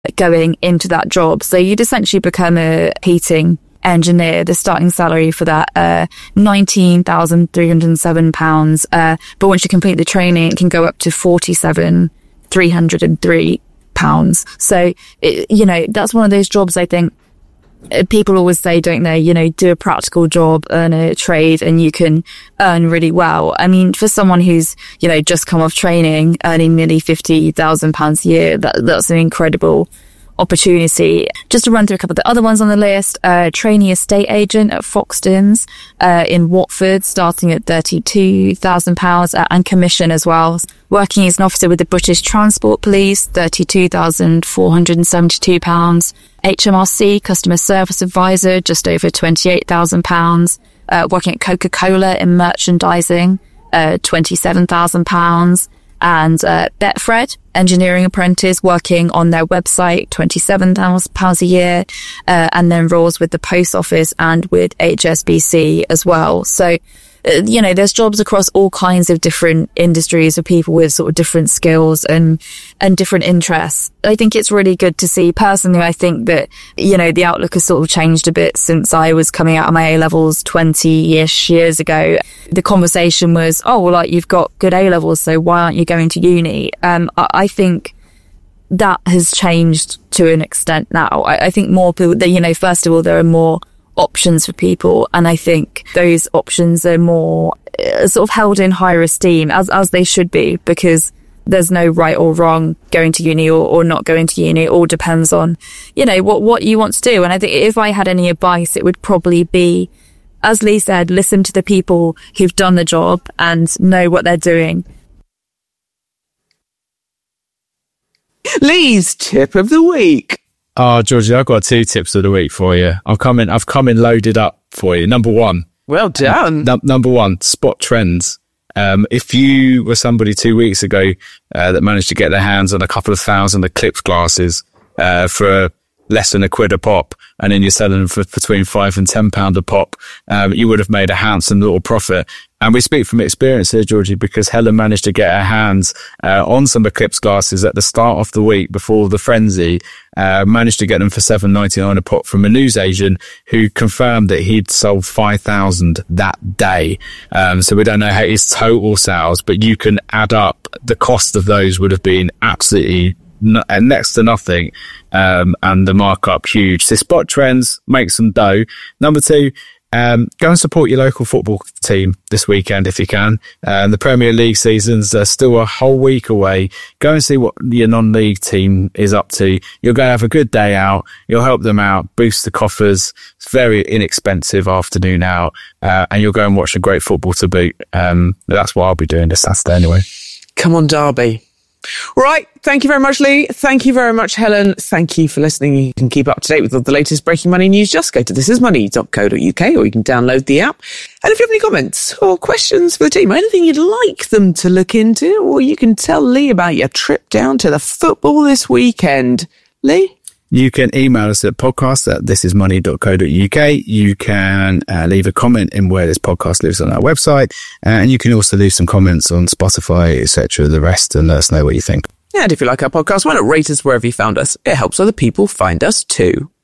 going into that job. So you'd essentially become a heating engineer. The starting salary for that, £19,307. But once you complete the training, it can go up to £47,303. So, that's one of those jobs, I think, people always say, don't they, do a practical job, earn a trade, and you can earn really well. I mean, for someone who's, just come off training, earning nearly £50,000 a year, that's an incredible opportunity. Just to run through a couple of the other ones on the list, trainee estate agent at Foxtons in Watford, starting at £32,000 and commission as well. Working as an officer with the British Transport Police, £32,472. HMRC customer service advisor, just over £28,000. Working at Coca-Cola in merchandising, £27,000. And Betfred, engineering apprentice, working on their website, £27,000 a year, and then roles with the post office and with HSBC as well. So, there's jobs across all kinds of different industries for people with sort of different skills and different interests. I think it's really good to see. Personally, I think that, the outlook has sort of changed a bit since I was coming out of my A-levels 20-ish years ago. The conversation was, you've got good A-levels, so why aren't you going to uni? I think that has changed to an extent now. I think more people, first of all, there are more options for people, and I think those options are more sort of held in higher esteem, as they should be, because there's no right or wrong going to uni or not going to uni. It all depends on what you want to do. And I think if I had any advice, it would probably be, as Lee said, listen to the people who've done the job and know what they're doing. Lee's tip of the week. Oh, Georgie, I've got 2 tips of the week for you. I've come in loaded up for you. Number 1. Well done. Number 1, spot trends. If you were somebody 2 weeks ago that managed to get their hands on a couple of thousand Eclipse glasses for less than £1 a pop, and then you're selling them for between £5 and £10 a pop, you would have made a handsome little profit. And we speak from experience here, Georgie, because Helen managed to get her hands on some Eclipse glasses at the start of the week before the frenzy, managed to get them for £7.99 a pop from a newsagent who confirmed that he'd sold 5,000 that day. So we don't know how his total sales, but you can add up the cost of those would have been absolutely next to nothing, and the markup huge. So spot trends, make some dough. Number 2, go and support your local football team this weekend if you can. The Premier League season's still a whole week away. Go and see what your non-league team is up to. You're going to have a good day out. You'll help them out, boost the coffers. It's very inexpensive afternoon out, and you'll go and watch a great football to boot. That's what I'll be doing this Saturday anyway. Come on, Derby. Right, thank you very much, Lee. Thank you very much, Helen. Thank you for listening. You can keep up to date with all the latest breaking money news. Just go to thisismoney.co.uk, or you can download the app. And if you have any comments or questions for the team, or anything you'd like them to look into, or you can tell Lee about your trip down to the football this weekend. Lee? You can email us at podcast@thisismoney.co.uk. You can leave a comment in where this podcast lives on our website. And you can also leave some comments on Spotify, etc., the rest, and let us know what you think. And if you like our podcast, why not rate us wherever you found us? It helps other people find us too.